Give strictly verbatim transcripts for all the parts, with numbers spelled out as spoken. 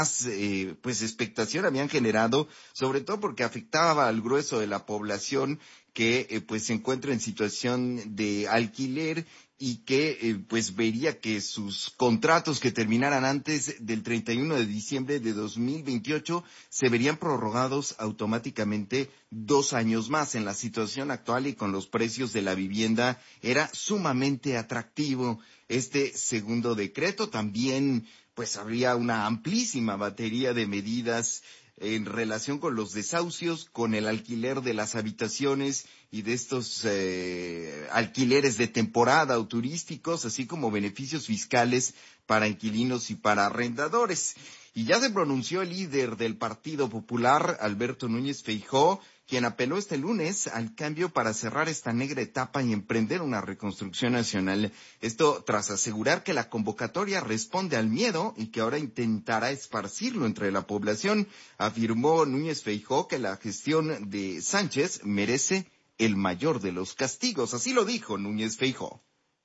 Eh, pues expectación habían generado, sobre todo porque afectaba al grueso de la población que eh, pues se encuentra en situación de alquiler y que eh, pues vería que sus contratos que terminaran antes del treinta y uno de diciembre de dos mil veintiocho se verían prorrogados automáticamente dos años más. En la situación actual y con los precios de la vivienda era sumamente atractivo este segundo decreto. También pues habría una amplísima batería de medidas en relación con los desahucios, con el alquiler de las habitaciones y de estos eh, alquileres de temporada o turísticos, así como beneficios fiscales para inquilinos y para arrendadores. Y ya se pronunció el líder del Partido Popular, Alberto Núñez Feijóo, quien apeló este lunes al cambio para cerrar esta negra etapa y emprender una reconstrucción nacional. Esto tras asegurar que la convocatoria responde al miedo y que ahora intentará esparcirlo entre la población. Afirmó Núñez Feijóo que la gestión de Sánchez merece el mayor de los castigos. Así lo dijo Núñez Feijóo.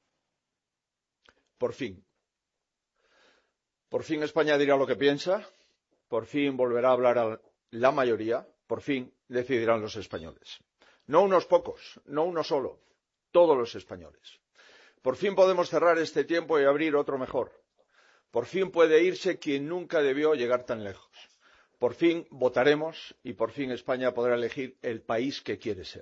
Por fin. Por fin España dirá lo que piensa. Por fin volverá a hablar a la mayoría. Por fin decidirán los españoles. No unos pocos, no uno solo, todos los españoles. Por fin podemos cerrar este tiempo y abrir otro mejor. Por fin puede irse quien nunca debió llegar tan lejos. Por fin votaremos y por fin España podrá elegir el país que quiere ser.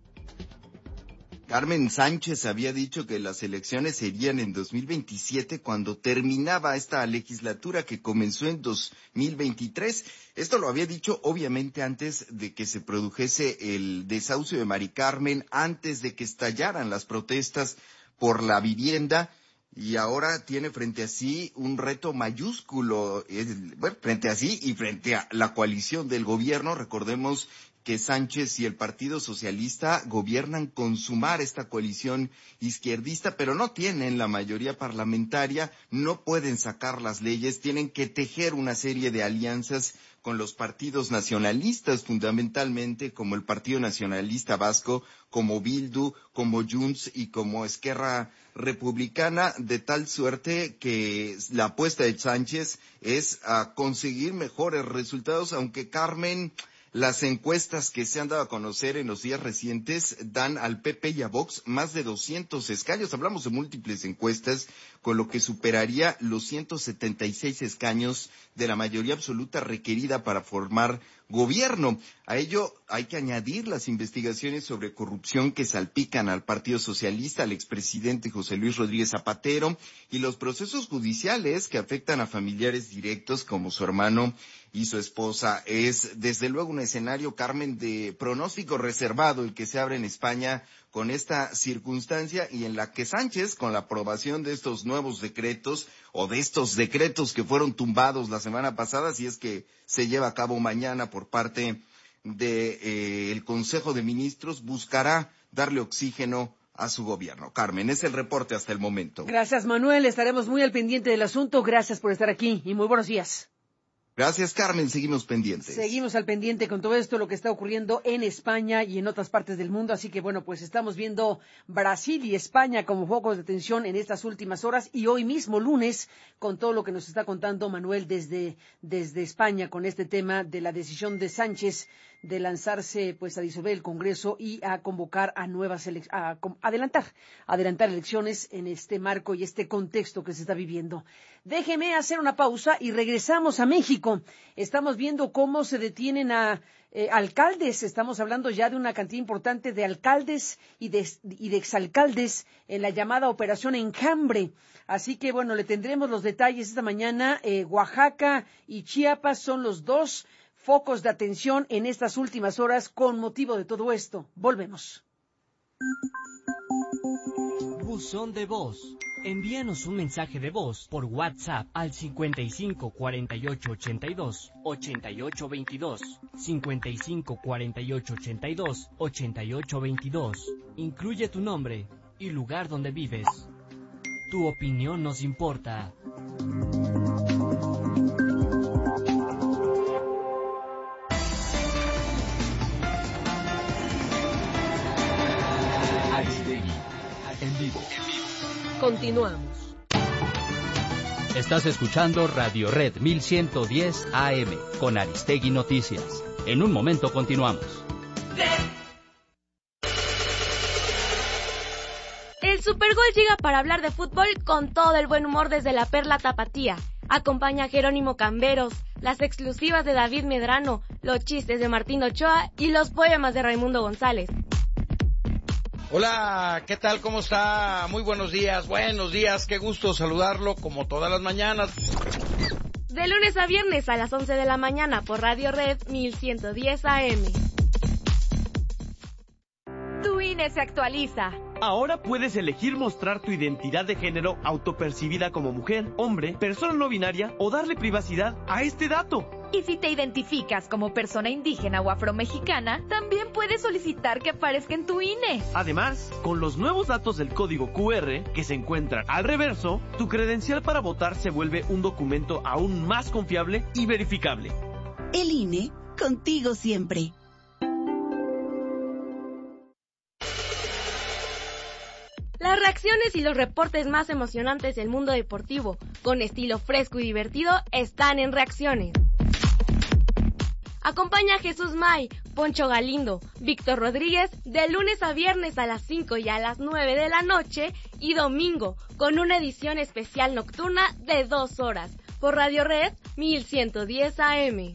Carmen Sánchez había dicho que las elecciones serían en dos mil veintisiete cuando terminaba esta legislatura que comenzó en dos mil veintitrés. Esto lo había dicho obviamente antes de que se produjese el desahucio de Mari Carmen, antes de que estallaran las protestas por la vivienda. Y ahora tiene frente a sí un reto mayúsculo, eh, bueno, frente a sí y frente a la coalición del gobierno. Recordemos que Sánchez y el Partido Socialista gobiernan con Sumar, esta coalición izquierdista, pero no tienen la mayoría parlamentaria, no pueden sacar las leyes, tienen que tejer una serie de alianzas con los partidos nacionalistas, fundamentalmente como el Partido Nacionalista Vasco, como Bildu, como Junts y como Esquerra Republicana, de tal suerte que la apuesta de Sánchez es a conseguir mejores resultados, aunque Carmen, las encuestas que se han dado a conocer en los días recientes dan al P P y a Vox más de doscientos escaños. Hablamos de múltiples encuestas, con lo que superaría los ciento setenta y seis escaños de la mayoría absoluta requerida para formar gobierno. A ello hay que añadir las investigaciones sobre corrupción que salpican al Partido Socialista, al expresidente José Luis Rodríguez Zapatero, y los procesos judiciales que afectan a familiares directos como su hermano y su esposa. Es desde luego un escenario, Carmen, de pronóstico reservado el que se abre en España con esta circunstancia y en la que Sánchez, con la aprobación de estos nuevos decretos o de estos decretos que fueron tumbados la semana pasada, si es que se lleva a cabo mañana por parte de eh, el Consejo de Ministros, buscará darle oxígeno a su gobierno. Carmen, es el reporte hasta el momento. Gracias, Manuel. Estaremos muy al pendiente del asunto. Gracias por estar aquí y muy buenos días. Gracias, Carmen. Seguimos pendientes. Seguimos al pendiente con todo esto, lo que está ocurriendo en España y en otras partes del mundo. Así que, bueno, pues estamos viendo Brasil y España como focos de atención en estas últimas horas y hoy mismo, lunes, con todo lo que nos está contando Manuel desde, desde España con este tema de la decisión de Sánchez de lanzarse pues a disolver el Congreso y a convocar a nuevas elecciones, a adelantar, adelantar elecciones en este marco y este contexto que se está viviendo. Déjeme hacer una pausa y regresamos a México. Estamos viendo cómo se detienen a eh, alcaldes. Estamos hablando ya de una cantidad importante de alcaldes y de, y de exalcaldes en la llamada Operación Enjambre. Así que, bueno, le tendremos los detalles esta mañana. Eh, Oaxaca y Chiapas son los dos focos de atención en estas últimas horas con motivo de todo esto. Volvemos. Buzón de voz. Envíanos un mensaje de voz por WhatsApp al cincuenta y cinco cuarenta y ocho ochenta y dos ochenta y ocho veintidós, cincuenta y cinco cuarenta y ocho ochenta y dos ochenta y ocho veintidós. Incluye tu nombre y lugar donde vives. Tu opinión nos importa. En vivo. Continuamos. Estás escuchando Radio Red mil ciento diez A M con Aristegui Noticias. En un momento continuamos. El Supergol llega para hablar de fútbol con todo el buen humor desde la Perla Tapatía. Acompaña a Jerónimo Camberos, las exclusivas de David Medrano, los chistes de Martín Ochoa y los poemas de Raimundo González. Hola, ¿qué tal? ¿Cómo está? Muy buenos días, buenos días, qué gusto saludarlo como todas las mañanas. De lunes a viernes a las once de la mañana por Radio Red mil ciento diez A M. Tu I N E se actualiza. Ahora puedes elegir mostrar tu identidad de género autopercibida como mujer, hombre, persona no binaria o darle privacidad a este dato. Y si te identificas como persona indígena o afromexicana, también puedes solicitar que aparezca en tu I N E. Además, con los nuevos datos del código Q R que se encuentran al reverso, tu credencial para votar se vuelve un documento aún más confiable y verificable. El I N E, contigo siempre. Las reacciones y los reportes más emocionantes del mundo deportivo, con estilo fresco y divertido, están en Reacciones. Acompaña a Jesús May, Poncho Galindo, Víctor Rodríguez, de lunes a viernes a las cinco y a las nueve de la noche y domingo, con una edición especial nocturna de dos horas, por Radio Red mil ciento diez A M.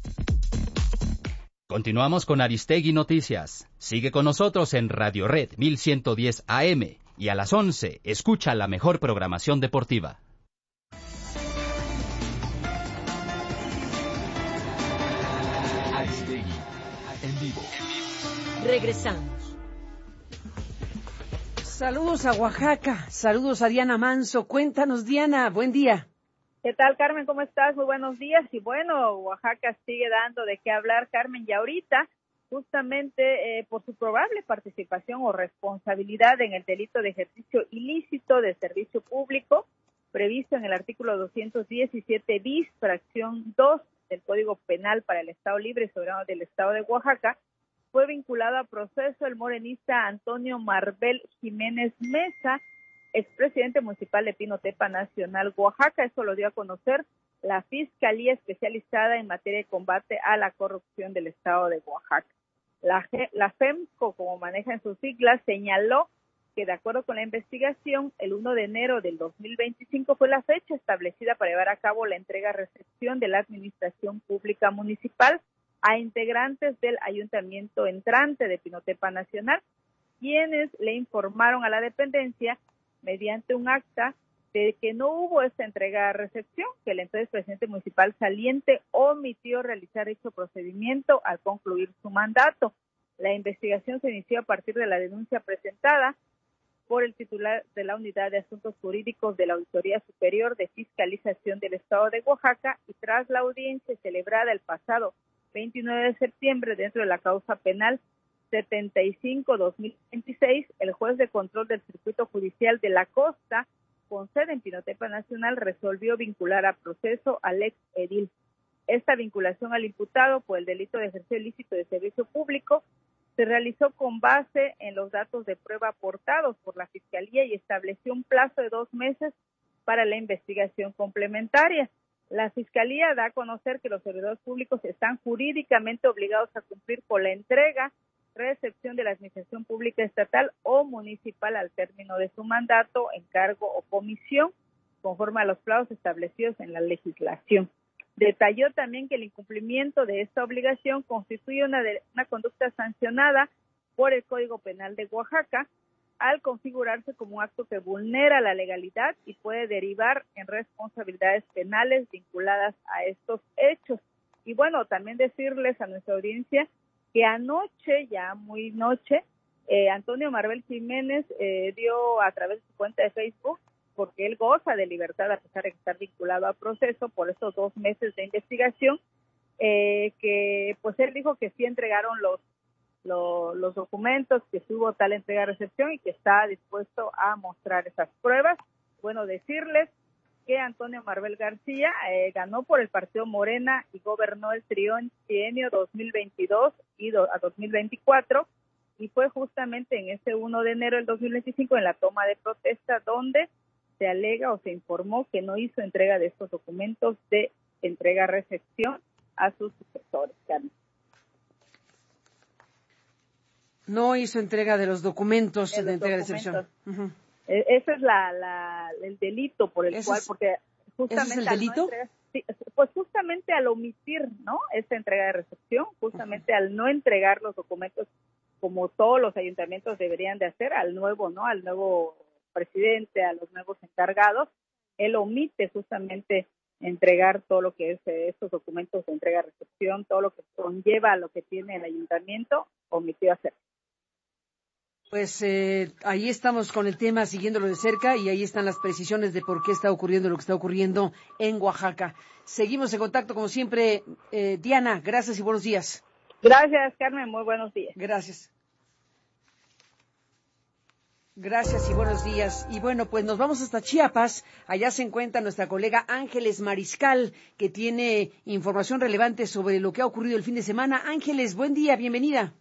Continuamos con Aristegui Noticias. Sigue con nosotros en Radio Red mil ciento diez A M y a las once escucha la mejor programación deportiva. Aristegui en vivo. Regresamos. Saludos a Oaxaca, saludos a Diana Manso. Cuéntanos, Diana, buen día. ¿Qué tal, Carmen? ¿Cómo estás? Muy buenos días. Y bueno, Oaxaca sigue dando de qué hablar, Carmen, y ahorita, justamente eh, por su probable participación o responsabilidad en el delito de ejercicio ilícito de servicio público, previsto en el artículo doscientos diecisiete bis, fracción dos del Código Penal para el Estado Libre y Soberano del Estado de Oaxaca, fue vinculado a proceso el morenista Antonio Marvel Jiménez Mesa, expresidente municipal de Pinotepa Nacional, Oaxaca. Eso lo dio a conocer la Fiscalía Especializada en Materia de Combate a la Corrupción del Estado de Oaxaca. La, la FEMCO, como maneja en sus siglas, señaló que de acuerdo con la investigación, el primero de enero del dos mil veinticinco fue la fecha establecida para llevar a cabo la entrega-recepción de la Administración Pública Municipal a integrantes del Ayuntamiento entrante de Pinotepa Nacional, quienes le informaron a la dependencia mediante un acta de que no hubo esta entrega-recepción, que el entonces presidente municipal saliente omitió realizar dicho procedimiento al concluir su mandato. La investigación se inició a partir de la denuncia presentada por el titular de la Unidad de Asuntos Jurídicos de la Auditoría Superior de Fiscalización del Estado de Oaxaca y tras la audiencia celebrada el pasado veintinueve de septiembre dentro de la causa penal setenta y cinco guión dos mil veintiséis, el juez de control del Circuito Judicial de la Costa, con sede en Pinotepa Nacional, resolvió vincular a proceso al ex edil. Esta vinculación al imputado por el delito de ejercicio ilícito de servicio público se realizó con base en los datos de prueba aportados por la Fiscalía y estableció un plazo de dos meses para la investigación complementaria. La Fiscalía da a conocer que los servidores públicos están jurídicamente obligados a cumplir con la entrega, recepción de la Administración Pública Estatal o Municipal al término de su mandato, encargo o comisión, conforme a los plazos establecidos en la legislación. Detalló también que el incumplimiento de esta obligación constituye una, de, una conducta sancionada por el Código Penal de Oaxaca, al configurarse como un acto que vulnera la legalidad y puede derivar en responsabilidades penales vinculadas a estos hechos. Y bueno, también decirles a nuestra audiencia que anoche, ya muy noche, eh, Antonio Marvel Jiménez eh, dio a través de su cuenta de Facebook, porque él goza de libertad a pesar de estar vinculado a proceso por estos dos meses de investigación, eh, que pues él dijo que sí entregaron los, los, los documentos, que sí hubo tal entrega-recepción y que está dispuesto a mostrar esas pruebas. Bueno, decirles que Antonio Marvel García eh, ganó por el partido Morena y gobernó el trienio dos mil veintidós y do, a dos mil veinticuatro, y fue justamente en ese primero de enero del dos mil veinticinco en la toma de protesta donde se alega o se informó que no hizo entrega de estos documentos de entrega-recepción a sus sucesores, Carmen. No hizo entrega de los documentos de, de entrega-recepción. Uh-huh. Ese es la, la, el delito por el ¿Ese cual, es, porque justamente ¿ese es el delito? No entregar, sí, pues justamente al omitir, ¿no? Esta entrega de recepción, justamente uh-huh. al no entregar los documentos como todos los ayuntamientos deberían de hacer al nuevo, ¿no? Al nuevo presidente, a los nuevos encargados, él omite justamente entregar todo lo que es eh, estos documentos de entrega-recepción, todo lo que conlleva a lo que tiene el ayuntamiento, omitió hacer. Pues eh, ahí estamos con el tema, siguiéndolo de cerca, y ahí están las precisiones de por qué está ocurriendo lo que está ocurriendo en Oaxaca. Seguimos en contacto, como siempre. Eh, Diana, gracias y buenos días. Gracias, Carmen, muy buenos días. Gracias. Gracias y buenos días. Y bueno, pues nos vamos hasta Chiapas. Allá se encuentra nuestra colega Ángeles Mariscal, que tiene información relevante sobre lo que ha ocurrido el fin de semana. Ángeles, buen día, bienvenida.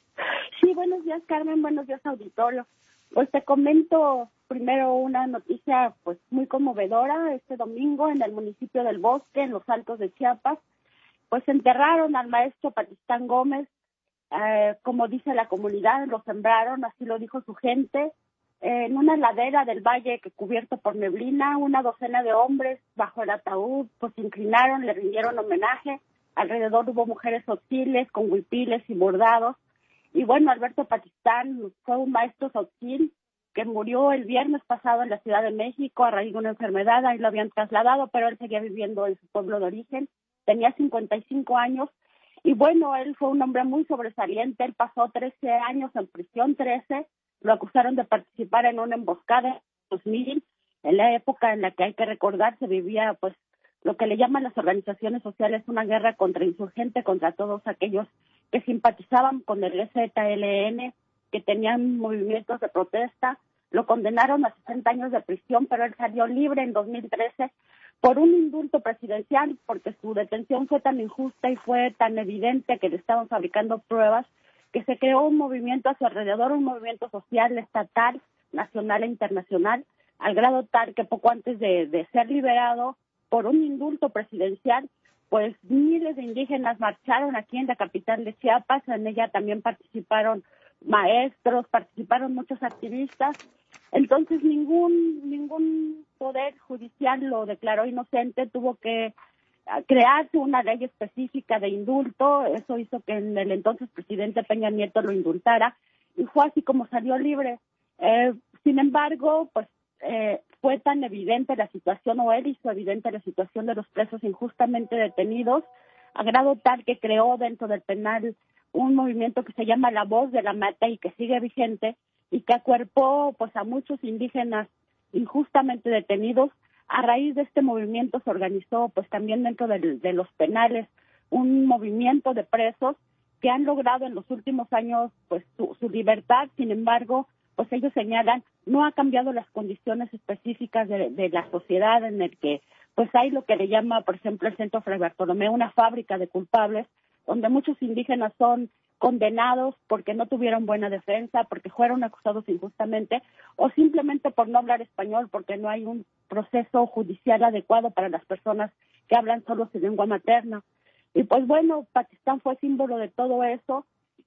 Sí, buenos días, Carmen, buenos días, auditorio. Pues te comento primero una noticia pues muy conmovedora. Este domingo en el municipio del Bosque, en los Altos de Chiapas, pues enterraron al maestro Patistán Gómez, eh, como dice la comunidad, lo sembraron, así lo dijo su gente, eh, en una ladera del valle que cubierto por neblina. Una docena de hombres bajo el ataúd pues se inclinaron, le rindieron homenaje. Alrededor hubo mujeres hostiles con huipiles y bordados. Y bueno, Alberto Patistán fue un maestro sotzil que murió el viernes pasado en la Ciudad de México a raíz de una enfermedad. Ahí lo habían trasladado, pero él seguía viviendo en su pueblo de origen. Tenía cincuenta y cinco años y bueno, él fue un hombre muy sobresaliente. Él pasó trece años en prisión, trece. Lo acusaron de participar en una emboscada en dos mil, en la época en la que hay que recordar se vivía pues lo que le llaman las organizaciones sociales una guerra contra insurgente, contra todos aquellos que simpatizaban con el E Z L N, que tenían movimientos de protesta. Lo condenaron a sesenta años de prisión, pero él salió libre en dos mil trece por un indulto presidencial, porque su detención fue tan injusta y fue tan evidente que le estaban fabricando pruebas, que se creó un movimiento a su alrededor, un movimiento social, estatal, nacional e internacional, al grado tal que poco antes de, de ser liberado por un indulto presidencial, pues miles de indígenas marcharon aquí en la capital de Chiapas. En ella también participaron maestros, participaron muchos activistas. Entonces ningún ningún poder judicial lo declaró inocente, tuvo que crearse una ley específica de indulto. Eso hizo que el entonces presidente Peña Nieto lo indultara y fue así como salió libre. Eh, sin embargo, pues eh, fue tan evidente la situación, o él hizo evidente la situación de los presos injustamente detenidos, a grado tal que creó dentro del penal un movimiento que se llama La Voz de la Mata y que sigue vigente y que acuerpó pues a muchos indígenas injustamente detenidos. A raíz de este movimiento se organizó pues también dentro de, de los penales un movimiento de presos que han logrado en los últimos años pues su, su libertad. Sin embargo, pues ellos señalan, no ha cambiado las condiciones específicas de, de la sociedad, en el que pues hay lo que le llama, por ejemplo, el Centro Fray Bartolomé, una fábrica de culpables, donde muchos indígenas son condenados porque no tuvieron buena defensa, porque fueron acusados injustamente, o simplemente por no hablar español, porque no hay un proceso judicial adecuado para las personas que hablan solo su lengua materna. Y pues bueno, Patistán fue símbolo de todo eso,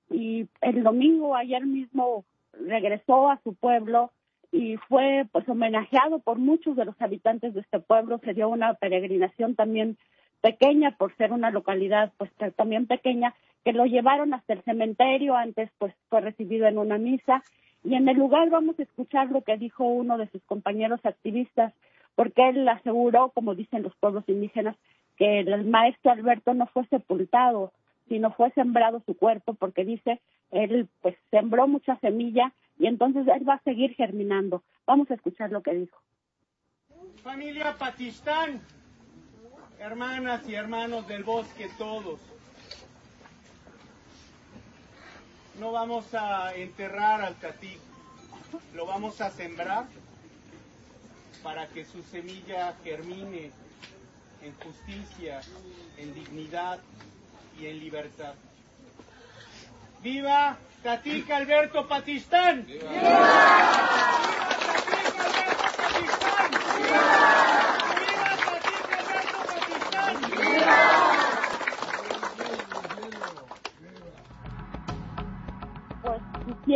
y el domingo, ayer mismo, regresó a su pueblo y fue pues homenajeado por muchos de los habitantes de este pueblo. Se dio una peregrinación también pequeña, por ser una localidad pues también pequeña, que lo llevaron hasta el cementerio. Antes pues fue recibido en una misa, y en el lugar vamos a escuchar lo que dijo uno de sus compañeros activistas, porque él aseguró, como dicen los pueblos indígenas, que el maestro Alberto no fue sepultado, sino fue sembrado su cuerpo, porque dice, él pues sembró mucha semilla y entonces él va a seguir germinando. Vamos a escuchar lo que dijo. Familia Patistán, hermanas y hermanos del bosque todos, no vamos a enterrar al catí, lo vamos a sembrar para que su semilla germine en justicia, en dignidad y en libertad. ¡Viva Cacique Alberto Patistán! ¡Viva! ¡Viva Cacique Alberto Patistán!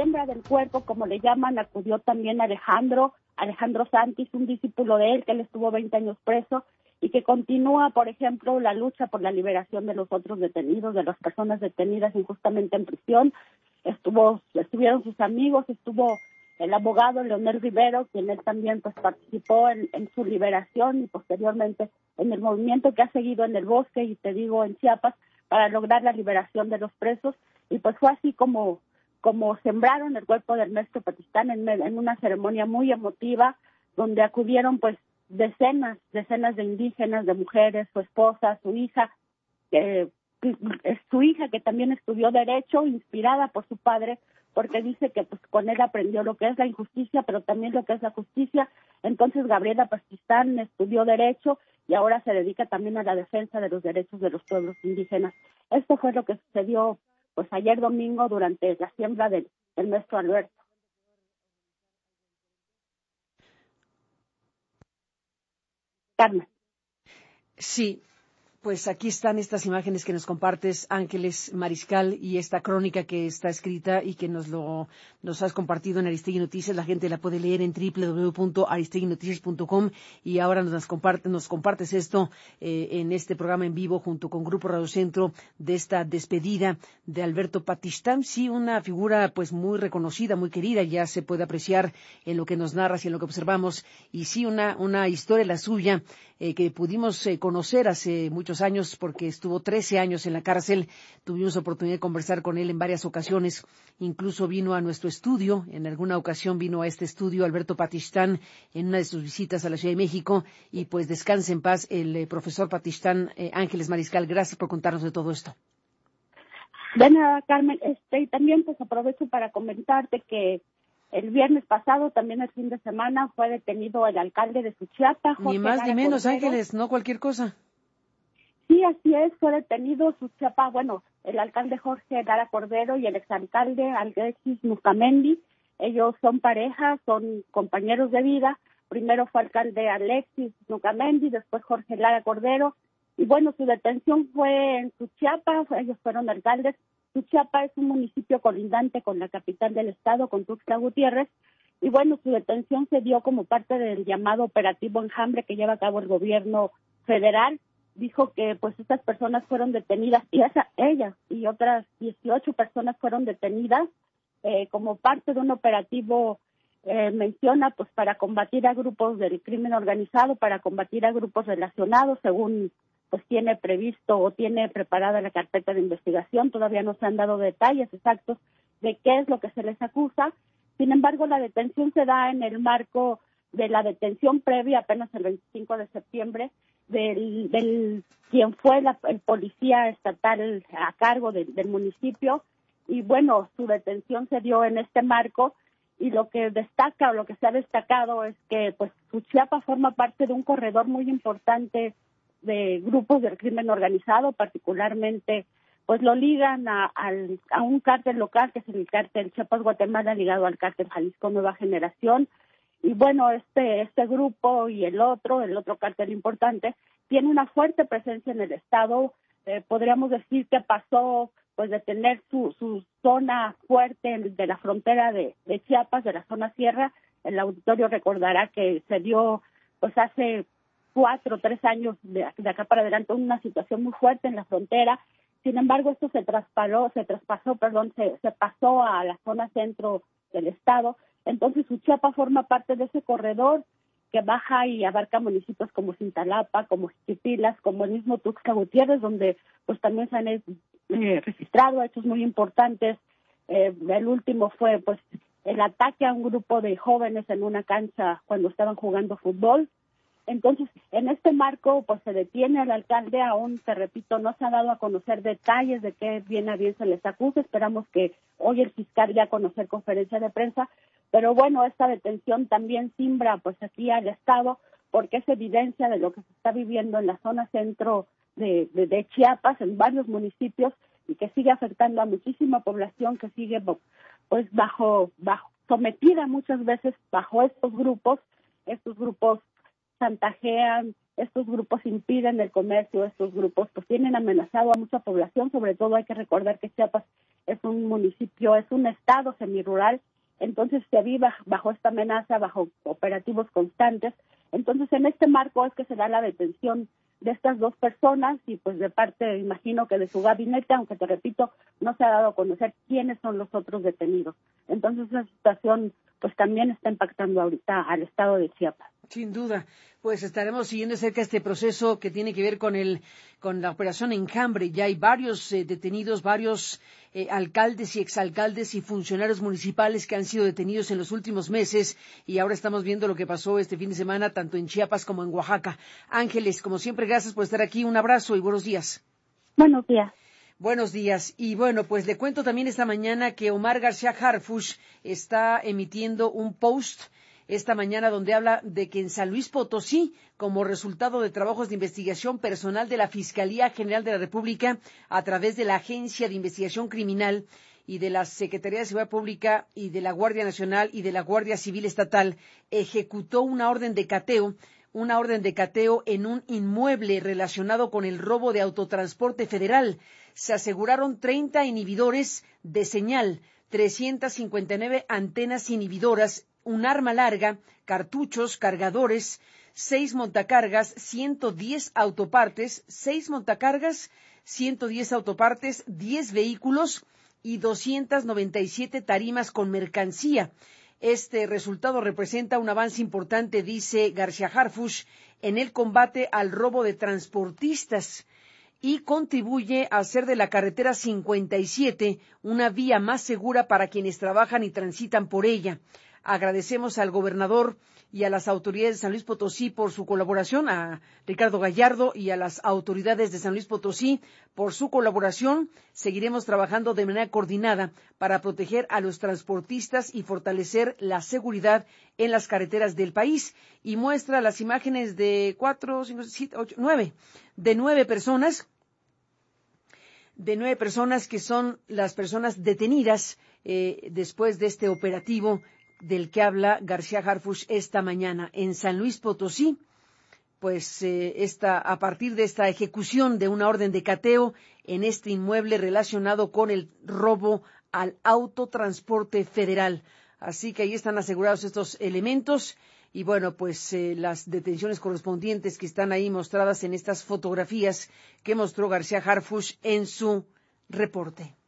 siembra del cuerpo, como le llaman, acudió también Alejandro, Alejandro Santis, un discípulo de él, que él estuvo veinte años preso, y que continúa, por ejemplo, la lucha por la liberación de los otros detenidos, de las personas detenidas injustamente en prisión. Estuvo, estuvieron sus amigos, estuvo el abogado Leonel Rivero, quien él también pues participó en, en su liberación y posteriormente en el movimiento que ha seguido en el bosque y te digo en Chiapas para lograr la liberación de los presos. Y pues fue así como, como sembraron el cuerpo de Ernesto Patistán en, en una ceremonia muy emotiva donde acudieron pues decenas, decenas de indígenas, de mujeres, su esposa, su hija, eh, su hija que también estudió Derecho, inspirada por su padre, porque dice que pues con él aprendió lo que es la injusticia, pero también lo que es la justicia. Entonces Gabriela Patistán estudió Derecho y ahora se dedica también a la defensa de los derechos de los pueblos indígenas. Esto fue lo que sucedió pues ayer domingo durante la siembra del, del nuestro Alberto. Carmen. Sí. Pues aquí están estas imágenes que nos compartes, Ángeles Mariscal, y esta crónica que está escrita y que nos lo nos has compartido en Aristegui Noticias. La gente la puede leer en doble u doble u doble u punto aristegui noticias punto com y ahora nos, comparte, nos compartes esto eh, en este programa en vivo junto con Grupo Radio Centro de esta despedida de Alberto Patistán. Sí, una figura pues muy reconocida, muy querida, ya se puede apreciar en lo que nos narras y en lo que observamos. Y sí, una, una historia la suya eh, que pudimos eh, conocer hace muchos años porque estuvo trece años en la cárcel. Tuvimos oportunidad de conversar con él en varias ocasiones, incluso vino a nuestro estudio, en alguna ocasión vino a este estudio Alberto Patistán en una de sus visitas a la Ciudad de México y pues descanse en paz el eh, profesor Patistán. eh, Ángeles Mariscal, gracias por contarnos de todo esto. De nada, Carmen, este, y también pues aprovecho para comentarte que el viernes pasado, también el fin de semana, fue detenido el alcalde de Suchiapa, Jorge Ni más Lara ni menos, Cordero. Ángeles, no cualquier cosa. Sí, así es, fue detenido Suchiapa, bueno, el alcalde Jorge Lara Cordero y el exalcalde Alexis Nucamendi. Ellos son pareja, son compañeros de vida. Primero fue alcalde Alexis Nucamendi, después Jorge Lara Cordero. Y bueno, su detención fue en Suchiapa, ellos fueron alcaldes. Suchiapa es un municipio colindante con la capital del estado, con Tuxtla Gutiérrez. Y bueno, su detención se dio como parte del llamado operativo Enjambre que lleva a cabo el gobierno federal. Dijo que pues estas personas fueron detenidas, y esa, ellas y otras dieciocho personas fueron detenidas eh, como parte de un operativo, eh, menciona, pues para combatir a grupos del crimen organizado, para combatir a grupos relacionados, según pues tiene previsto o tiene preparada la carpeta de investigación. Todavía no se han dado detalles exactos de qué es lo que se les acusa. Sin embargo, la detención se da en el marco de la detención previa, apenas el veinticinco de septiembre, del, del quien fue la, el policía estatal a cargo de, del municipio. Y bueno, su detención se dio en este marco, y lo que destaca o lo que se ha destacado es que pues Suchiapa forma parte de un corredor muy importante de grupos del crimen organizado, particularmente pues lo ligan a, al, a un cártel local que es el cártel Chiapas Guatemala, ligado al cártel Jalisco Nueva Generación. Y bueno, este este grupo y el otro, el otro cártel importante, tiene una fuerte presencia en el estado. Eh, podríamos decir que pasó pues de tener su, su zona fuerte de la frontera de, de Chiapas, de la zona sierra. El auditorio recordará que se dio pues hace cuatro o tres años de, de acá para adelante una situación muy fuerte en la frontera. Sin embargo, esto se traspasó, se traspasó, perdón, se, se pasó a la zona centro del estado. Entonces, Suchiapa forma parte de ese corredor que baja y abarca municipios como Cintalapa, como Jiquipilas, como el mismo Tuxtla Gutiérrez, donde pues también se han eh, registrado hechos muy importantes. Eh, el último fue pues el ataque a un grupo de jóvenes en una cancha cuando estaban jugando fútbol. Entonces, en este marco, pues se detiene al alcalde. Aún, te repito, no se ha dado a conocer detalles de qué bien a bien se les acusa. Esperamos que hoy el fiscal ya a conocer conferencia de prensa. Pero bueno, esta detención también simbra pues aquí al Estado, porque es evidencia de lo que se está viviendo en la zona centro de, de, de Chiapas, en varios municipios, y que sigue afectando a muchísima población que sigue pues bajo, bajo sometida muchas veces bajo estos grupos. Estos grupos chantajean, estos grupos impiden el comercio, estos grupos pues tienen amenazado a mucha población, sobre todo hay que recordar que Chiapas es un municipio, es un estado semirural, entonces se vive bajo esta amenaza, bajo operativos constantes. Entonces, en este marco es que se da la detención de estas dos personas y pues de parte, imagino que de su gabinete, aunque te repito, no se ha dado a conocer quiénes son los otros detenidos. Entonces, esa situación pues también está impactando ahorita al estado de Chiapas. Sin duda, pues estaremos siguiendo de cerca este proceso que tiene que ver con el con la operación Enjambre. Ya hay varios eh, detenidos, varios eh, alcaldes y exalcaldes y funcionarios municipales que han sido detenidos en los últimos meses y ahora estamos viendo lo que pasó este fin de semana tanto en Chiapas como en Oaxaca. Ángeles, como siempre, gracias por estar aquí. Un abrazo y buenos días. Buenos días. Buenos días. Y bueno, pues le cuento también esta mañana que Omar García Harfuch está emitiendo un post esta mañana donde habla de que en San Luis Potosí, como resultado de trabajos de investigación personal de la Fiscalía General de la República a través de la Agencia de Investigación Criminal y de la Secretaría de Seguridad Pública y de la Guardia Nacional y de la Guardia Civil Estatal, ejecutó una orden de cateo una orden de cateo en un inmueble relacionado con el robo de autotransporte federal. Se aseguraron treinta inhibidores de señal, trescientas cincuenta y nueve antenas inhibidoras, un arma larga, cartuchos, cargadores, seis montacargas, ciento diez autopartes, seis montacargas, ciento diez autopartes, diez vehículos y doscientas noventa y siete tarimas con mercancía. Este resultado representa un avance importante, dice García Harfuch, en el combate al robo de transportistas y contribuye a hacer de la carretera cincuenta y siete una vía más segura para quienes trabajan y transitan por ella. Agradecemos al gobernador y a las autoridades de San Luis Potosí por su colaboración, a Ricardo Gallardo y a las autoridades de San Luis Potosí por su colaboración. Seguiremos trabajando de manera coordinada para proteger a los transportistas y fortalecer la seguridad en las carreteras del país. Y muestra las imágenes de cuatro, cinco, siete, ocho, nueve, de nueve personas, de nueve personas que son las personas detenidas eh, después de este operativo del que habla García Harfuch esta mañana en San Luis Potosí, pues eh, esta, a partir de esta ejecución de una orden de cateo en este inmueble relacionado con el robo al autotransporte federal. Así que ahí están asegurados estos elementos y bueno, pues eh, las detenciones correspondientes que están ahí mostradas en estas fotografías que mostró García Harfuch en su reporte.